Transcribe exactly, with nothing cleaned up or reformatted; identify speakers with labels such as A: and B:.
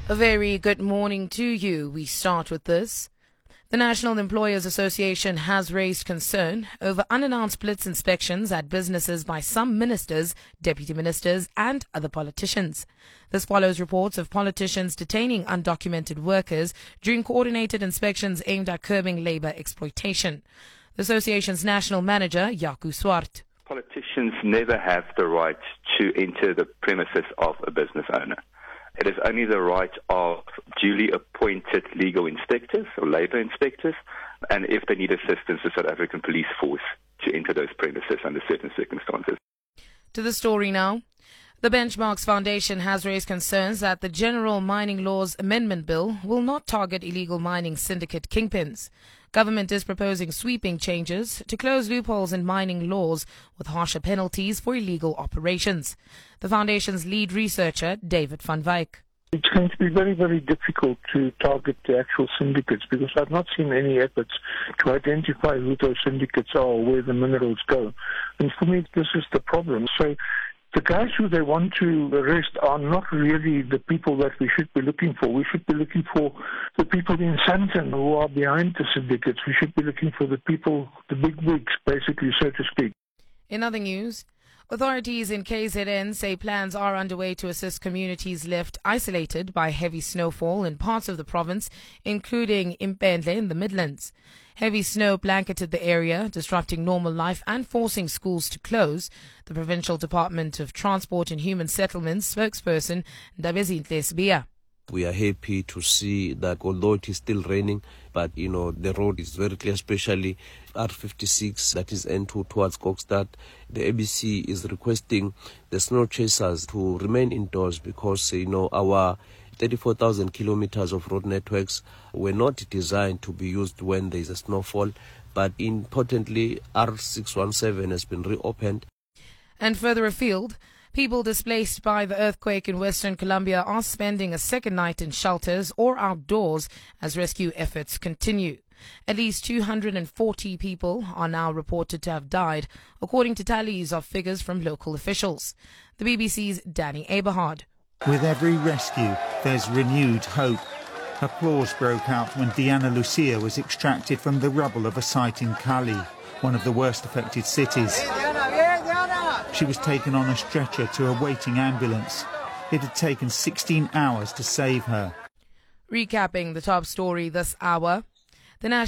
A: A very good morning to you. We start with this. The National Employers Association has raised concern over unannounced blitz inspections at businesses by some ministers, deputy ministers and other politicians. This follows reports of politicians detaining undocumented workers during coordinated inspections aimed at curbing labour exploitation. The association's national manager, Jaco Swart.
B: Politicians never have the right to enter the premises of a business owner. It is only the right of duly appointed legal inspectors or labour inspectors, and if they need assistance, the South African Police Force to enter those premises under certain circumstances.
A: To the story now. The Benchmarks Foundation has raised concerns that the General Mining Laws Amendment Bill will not target illegal mining syndicate kingpins. Government is proposing sweeping changes to close loopholes in mining laws with harsher penalties for illegal operations. The foundation's lead researcher, David van Wyk.
C: It's going to be very, very difficult to target the actual syndicates because I've not seen any efforts to identify who those syndicates are or where the minerals go. And for me, this is the problem. So the guys who they want to arrest are not really the people that we should be looking for. We should be looking for the people in Sandton who are behind the syndicates. We should be looking for the people, the big wigs, basically, so to speak.
A: In other news, authorities in K Z N say plans are underway to assist communities left isolated by heavy snowfall in parts of the province, including Impendle in the Midlands. Heavy snow blanketed the area, disrupting normal life and forcing schools to close. The Provincial Department of Transport and Human Settlements spokesperson Ndabezinhle Sibiya.
D: We are happy to see that although it is still raining, but you know the road is very clear, especially R fifty-six, that is N two towards Kokstad. The A B C is requesting the snow chasers to remain indoors because you know our thirty-four thousand kilometers of road networks were not designed to be used when there is a snowfall. But importantly, R six one seven has been reopened.
A: And further afield, people displaced by the earthquake in Western Colombia are spending a second night in shelters or outdoors as rescue efforts continue. At least two hundred forty people are now reported to have died, according to tallies of figures from local officials. The B B C's Danny Eberhard.
E: With every rescue, there's renewed hope. Applause broke out when Diana Lucia was extracted from the rubble of a site in Cali, one of the worst affected cities. She was taken on a stretcher to a waiting ambulance. It had taken sixteen hours to save her.
A: Recapping the top story this hour, the National